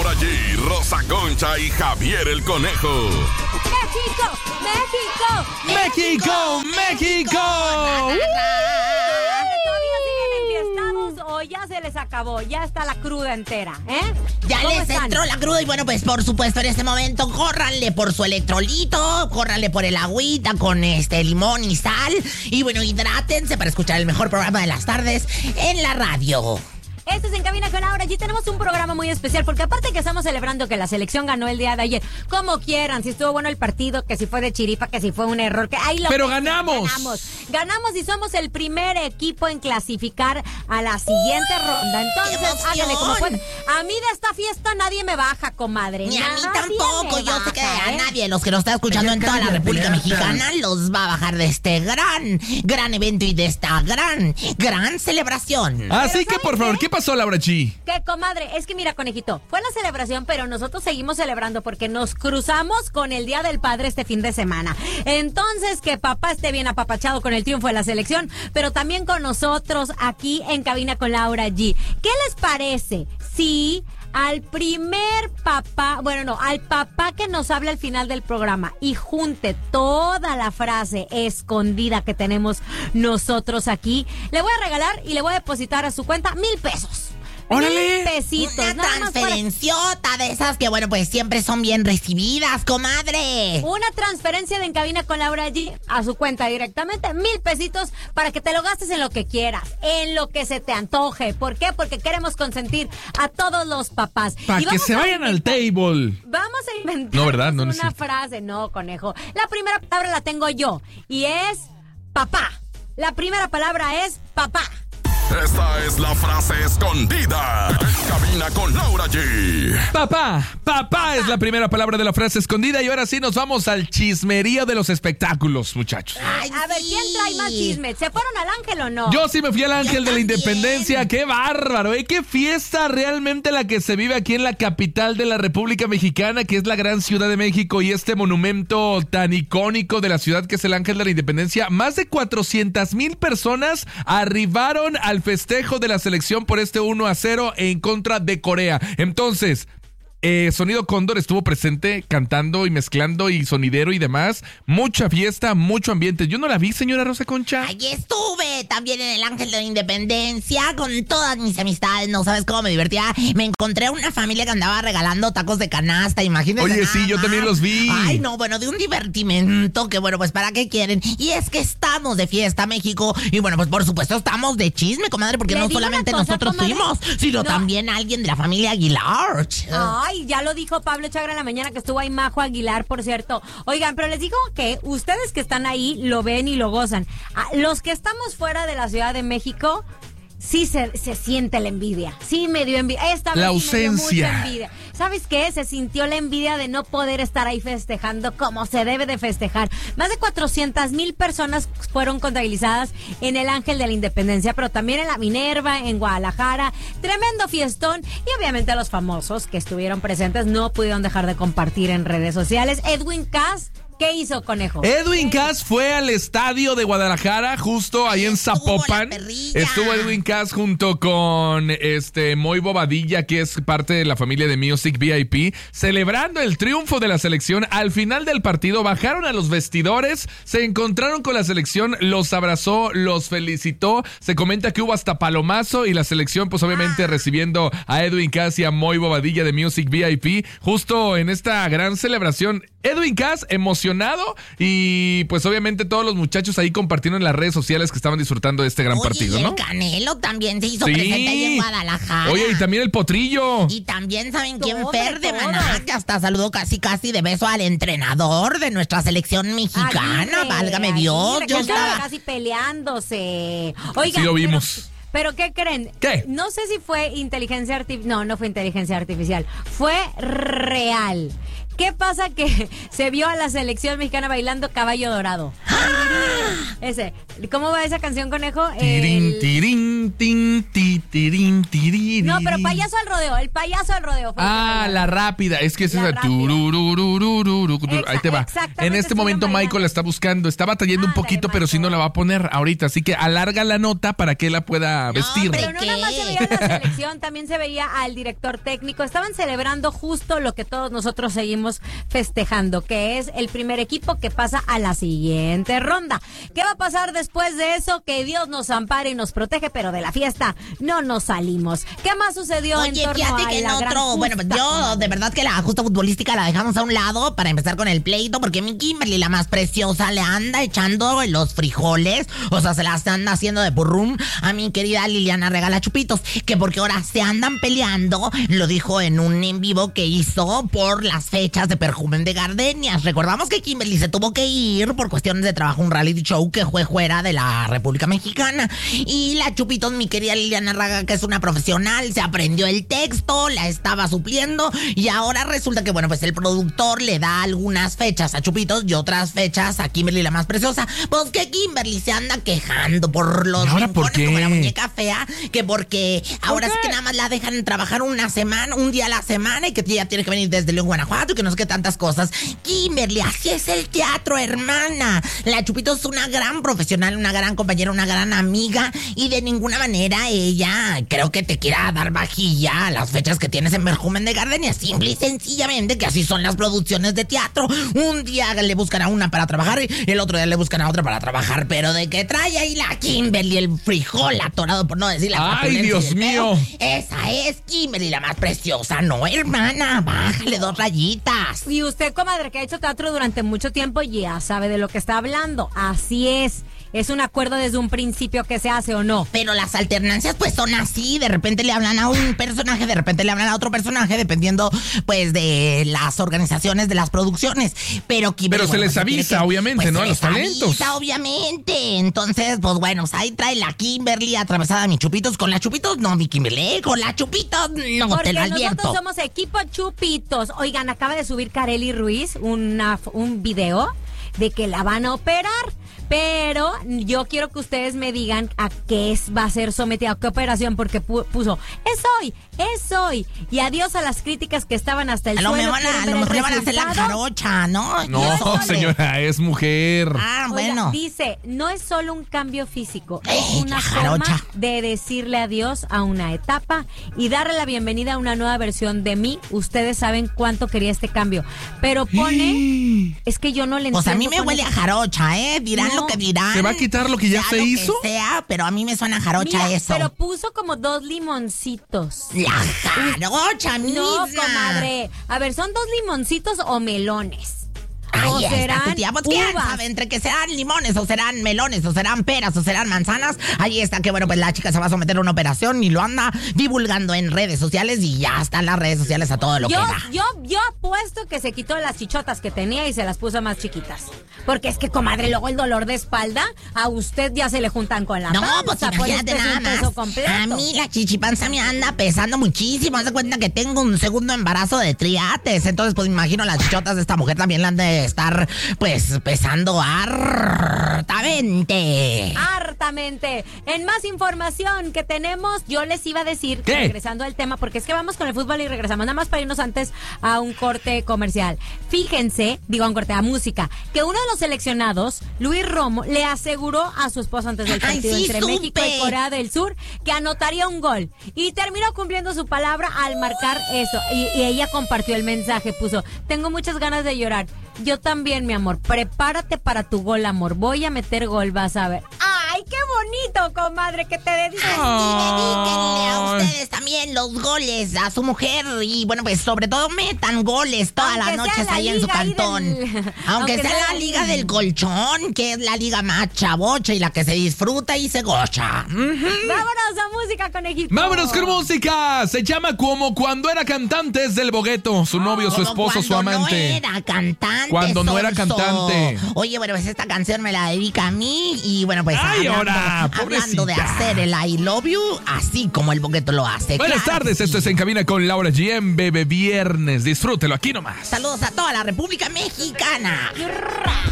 Laura G, Rosa Concha y Javier el Conejo. ¡México! ¿O ya se les acabó? Ya está la cruda entera, ¿eh? Ya les entró la cruda y bueno, pues por supuesto en este momento córranle por su electrolito, córranle por el agüita con limón y sal y bueno, hidrátense para escuchar el mejor programa de las tardes en la radio. Esto es En Cabina con Laura. Allí tenemos un programa muy especial porque aparte que estamos celebrando que la selección ganó el día de ayer, como quieran, si estuvo bueno el partido, que si fue de chiripa, que si fue un error, que ahí lo pero que ganamos. Ganamos y somos el primer equipo en clasificar a la siguiente ronda. Entonces, hágale como pueda. A mí de esta fiesta nadie me baja, comadre. Ni a mí tampoco. Yo sé que a nadie, los que nos está escuchando en toda la República Mexicana, los va a bajar de este gran evento y de esta gran celebración. Así que por favor, ¿qué pasó, Laura G? Que, comadre, es que mira, conejito, fue la celebración, pero nosotros seguimos celebrando porque nos cruzamos con el Día del Padre este fin de semana. Entonces, que papá esté bien apapachado con el triunfo de la selección, pero también con nosotros aquí en Cabina con Laura G. ¿Qué les parece si al papá que nos hable al final del programa y junte toda la frase escondida que tenemos nosotros aquí, le voy a regalar y le voy a depositar a su cuenta 1,000 pesos? ¡Órale! 1,000 pesitos. Una transferenciota de esas que, bueno, pues siempre son bien recibidas, comadre. Una transferencia de En Cabina con Laura G a su cuenta directamente, 1,000 pesitos para que te lo gastes en lo que quieras, en lo que se te antoje. ¿Por qué? Porque queremos consentir a todos los papás. Para que se vayan al table. Vamos a inventar No, ¿verdad? No, una frase. No, conejo. La primera palabra la tengo yo y es papá. La primera palabra es papá. Esta es la frase escondida. En Cabina con Laura G. Papá es la primera palabra de la frase escondida. Y ahora sí nos vamos al chismerío de los espectáculos, muchachos. Ay, A ver, ¿quién trae más chisme? ¿Se fueron al Ángel o no? Yo sí me fui al Ángel de la también. Independencia. ¡Qué bárbaro! ¡Qué fiesta realmente la que se vive aquí en la capital de la República Mexicana, que es la gran Ciudad de México, y este monumento tan icónico de la ciudad que es el Ángel de la Independencia! Más de 400,000 personas arribaron al festejo de la selección por este 1-0 en contra de Corea. Entonces, Sonido Cóndor estuvo presente cantando y mezclando y sonidero y demás. Mucha fiesta, mucho ambiente. Yo no la vi, señora Rosa Concha. Ahí estuve también en el Ángel de la Independencia con todas mis amistades. No sabes cómo me divertía. Me encontré una familia que andaba regalando tacos de canasta, imagínense. Oye, nada sí, yo más. también los vi. Ay, no, bueno, de un divertimento que, bueno, pues ¿para qué quieren? Y es que estamos de fiesta, México. Y bueno, pues por supuesto estamos de chisme, comadre, porque Le no digo solamente una cosa, nosotros comadre. fuimos, sino también alguien de la familia Aguilar. Ay, ya lo dijo Pablo Chagra en la mañana, que estuvo ahí Majo Aguilar, por cierto. Oigan, pero les digo que ustedes que están ahí lo ven y lo gozan. Los que estamos fuera de la Ciudad de México, sí se siente la envidia. Sí me dio envidia. Esta vez La sí me dio ausencia. mucha envidia. ¿Sabes qué? Se sintió la envidia de no poder estar ahí festejando como se debe de festejar. Más de 400,000 personas fueron contabilizadas en el Ángel de la Independencia, pero también en la Minerva, en Guadalajara. Tremendo fiestón. Y obviamente los famosos que estuvieron presentes no pudieron dejar de compartir en redes sociales. Edwin Cass, ¿qué hizo, conejo? Edwin Cass fue al estadio de Guadalajara, justo ahí en Zapopan. Estuvo Edwin Cass junto con Moy Bobadilla, que es parte de la familia de Music VIP, celebrando el triunfo de la selección. Al final del partido bajaron a los vestidores, se encontraron con la selección, los abrazó, los felicitó. Se comenta que hubo hasta palomazo y la selección, pues obviamente recibiendo a Edwin Cass y a Moy Bobadilla de Music VIP, justo en esta gran celebración. Edwin Cass emocionado y pues obviamente todos los muchachos ahí compartiendo en las redes sociales que estaban disfrutando de este gran partido, y ¿no? el Canelo también se hizo Sí. presente ahí en Guadalajara. Oye, y también el Potrillo. Y también, ¿saben quién? Todos, Fer de todos. Maná, que hasta saludó casi de beso al entrenador de nuestra selección mexicana. Aguirre, Válgame Dios. Aguirre, Yo que estaba estaba... casi peleándose. Oigan, Sí lo vimos. Pero ¿qué creen? ¿Qué? No sé si fue inteligencia artificial. No fue inteligencia artificial. Fue real. ¿Qué pasa que se vio a la selección mexicana bailando Caballo Dorado? Ese. ¿Cómo va esa canción, conejo? Tirín, tirín, tin, ti, tirín, tirín. No, pero payaso al rodeo. El payaso al rodeo. La rápida. Es que es La esa. Ahí te va. Exactamente, En este momento bailando. Michael la está buscando. Está batallando un poquito, pero sí no la va a poner ahorita. Así que alarga la nota para que la pueda vestir. hombre. Pero no nada más se veía la selección, también se veía al director técnico. Estaban celebrando justo lo que todos nosotros seguimos festejando, que es el primer equipo que pasa a la siguiente ronda. ¿Qué va a pasar después de eso? Que Dios nos ampare y nos protege, pero de la fiesta no nos salimos. ¿Qué más sucedió en Oye, torno fíjate a que en la gran otro, bueno, pues justa? yo de verdad que la justa futbolística la dejamos a un lado para empezar con el pleito, porque mi Kimberly, la más preciosa, le anda echando los frijoles, o sea, se las anda haciendo de burrum a mi querida Liliana Regala Chupitos, que porque ahora se andan peleando, lo dijo en un en vivo que hizo por las fechas de Perfume de Gardenias. Recordamos que Kimberly se tuvo que ir por cuestiones de trabajo a un reality show que fue fuera de la República Mexicana, y la Chupitos, mi querida Liliana Raga, que es una profesional, se aprendió el texto, la estaba supliendo, y ahora resulta que, bueno, pues el productor le da algunas fechas a Chupitos y otras fechas a Kimberly, la más preciosa. Pues que Kimberly se anda quejando por los ¿Y ahora por rincones qué? como la muñeca fea, que porque ahora sí que nada más la dejan trabajar una semana, un día a la semana, y que ya tiene que venir desde León, Guanajuato, y que no sé qué tantas cosas. Kimberly, así es el teatro, hermana. La Chupitos es una gran profesional, una gran compañera, una gran amiga, y de ninguna manera ella creo que te quiera dar vajilla a las fechas que tienes en Perfume de Gardenia. Simple y sencillamente que así son las producciones de teatro. Un día le buscan a una para trabajar y el otro día le buscan a otra para trabajar, pero de que trae ahí la Kimberly el frijol atorado, por no decir la ¡Ay, flatulencia Dios y el mío! pedo. Esa es Kimberly, la más preciosa. No, hermana, bájale 2 rayitas. Y usted, comadre, que ha hecho teatro durante mucho tiempo, ya sabe de lo que está hablando. Así es. Es un acuerdo desde un principio que se hace o no. Pero las alternancias pues son así, de repente le hablan a un personaje, de repente le hablan a otro personaje, dependiendo pues de las organizaciones de las producciones. Pero Kimberly, Pero se les pues, tiene avisa, obviamente, pues, ¿no? se A los les talentos. avisa, obviamente. Entonces, pues bueno, ahí trae la Kimberly atravesada a mi Chupitos. Con la Chupitos, no, mi Kimberly, con la Chupitos, no, Porque te lo advierto. nosotros somos equipo Chupitos. Oigan, acaba de subir Kareli Ruiz un video de que la van a operar. Pero yo quiero que ustedes me digan a qué va a ser sometida, a qué operación, porque puso, es hoy. Y adiós a las críticas que estaban hasta el A lo suelo. mejor ¿Quieren ver el le van a hacer la resultado? jarocha, ¿no? No, Híjole. señora, es mujer. Ah, Oiga, bueno. dice, no es solo un cambio físico, es una la forma jarocha. de decirle adiós a una etapa y darle la bienvenida a una nueva versión de mí. Ustedes saben cuánto quería este cambio. Pero pone, es que yo no le entiendo. Pues a mí me con huele a esa- jarocha, ¿eh? Dirán No. lo que dirán. ¿Se va a quitar lo que ya Sea se lo hizo? Que sea, pero a mí me suena jarocha Mira, eso. pero puso como 2 limoncitos. La jarocha misma. No, comadre. A ver, ¿son 2 limoncitos o melones? O Ahí está serán tu tía. Pues quién uvas. sabe, entre que serán limones o serán melones o serán peras o serán manzanas. Ahí está que bueno, pues la chica se va a someter a una operación y lo anda divulgando en redes sociales y ya están las redes sociales a todo lo que da. Yo apuesto que se quitó las chichotas que tenía y se las puso más chiquitas. Porque es que, comadre, luego el dolor de espalda a usted ya se le juntan con la No, panza. pues por imagínate este es un nada peso más. completo. A mí la chichipanza me anda pesando muchísimo. Haz de cuenta que tengo un segundo embarazo de triates. Entonces, pues imagino las chichotas de esta mujer también la han de estar, pues, pesando hartamente. Hartamente. En más información que tenemos, yo les iba a decir, ¿Qué? regresando al tema, porque es que vamos con el fútbol y regresamos, nada más para irnos antes a un corte comercial. Fíjense, digo a un corte a música, que uno de los seleccionados, Luis Romo, le aseguró a su esposo antes del Ay, partido sí, entre supe. México y Corea del Sur que anotaría un gol. Y terminó cumpliendo su palabra al marcar eso. Y ella compartió el mensaje, puso, tengo muchas ganas de llorar. Yo también, mi amor. Prepárate para tu gol, amor. Voy a meter gol, vas a ver. ¡Ay, qué bonito, comadre, que te dediques! Dedíquenle a ustedes también los goles a su mujer y bueno, pues sobre todo metan goles todas Aunque las sea noches la ahí en su liga ahí cantón. del- Aunque sea la liga del colchón, que es la liga más chavocha y la que se disfruta y se gocha. ¡Vámonos a música, conejito! Vámonos con música. Se llama Como cuando era cantante, es del Bogueto. Su novio, su Como esposo, su cuando amante. No era cantante. Cuando no era Sonso. cantante. Oye, bueno, pues esta canción me la dedica a mí y bueno, pues ¡Ay, hablando ahora! Hablando de hacer el I love you, así como el boqueto lo hace. Buenas tardes, esto es En Cabina con Laura G en Bebé Viernes. Disfrútelo aquí nomás. Saludos a toda la República Mexicana.